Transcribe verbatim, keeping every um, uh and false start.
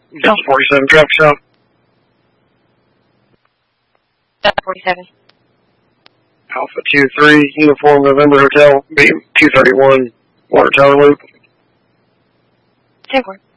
Delta forty-seven, traffic stop. Delta forty-seven. Alpha two three, Uniform November Hotel, beam two thirty-one, Water Tower Loop. ten four.